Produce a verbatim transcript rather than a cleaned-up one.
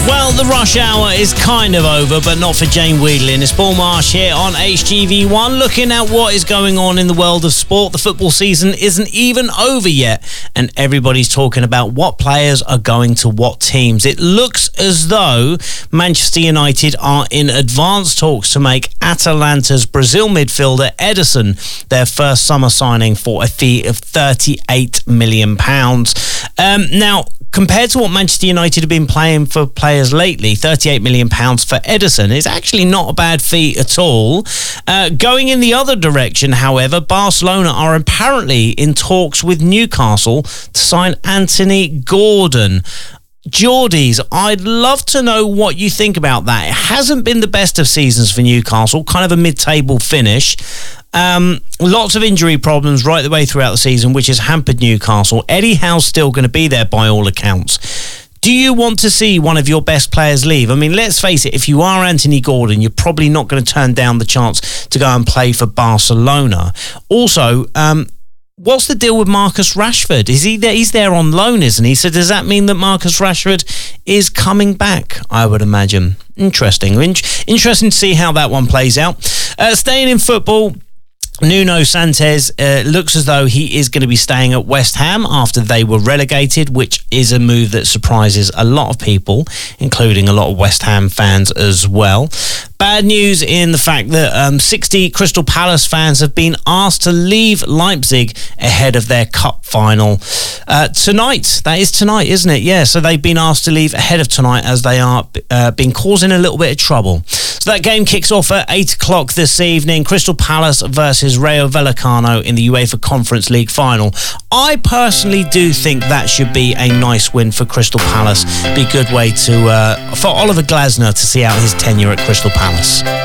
Well, the rush hour is kind of over, but not for Jane Wheadling. It's Paul Marsh here on H G V one, looking at what is going on in the world of sport. The football season isn't even over yet, and everybody's talking about what players are going to what teams. It looks as though Manchester United are in advanced talks to make Atalanta's Brazil midfielder Ederson their first summer signing for a fee of thirty-eight million pounds. Um, now, compared to what Manchester United have been playing for players lately, thirty-eight million pounds for Ederson is actually not a bad fee at all. Uh, going in the other direction, however, Barcelona are apparently in talks with Newcastle to sign Anthony Gordon. Geordies, I'd love to know what you think about that. It hasn't been the best of seasons for Newcastle, kind of a mid-table finish. Um, lots of injury problems right the way throughout the season, which has hampered Newcastle. Eddie Howe's still going to be there by all accounts. Do you want to see one of your best players leave? I mean, let's face it, if you are Anthony Gordon, you're probably not going to turn down the chance to go and play for Barcelona. Also, um, what's the deal with Marcus Rashford? Is he there? He's there on loan, isn't he? So does that mean that Marcus Rashford is coming back, I would imagine? Interesting. Interesting to see how that one plays out. Uh, staying in football, Nuno Santos uh, looks as though he is going to be staying at West Ham after they were relegated, which is a move that surprises a lot of people, including a lot of West Ham fans as well. Bad news in the fact that um, sixty Crystal Palace fans have been asked to leave Leipzig ahead of their cup final uh, tonight. That is tonight, isn't it? Yeah, so they've been asked to leave ahead of tonight as they are uh, been causing a little bit of trouble. So that game kicks off at eight o'clock this evening. Crystal Palace versus Rayo Vallecano in the UEFA Conference League final. I personally do think that should be a nice win for Crystal Palace. Be a good way to uh, for Oliver Glasner to see out his tenure at Crystal Palace.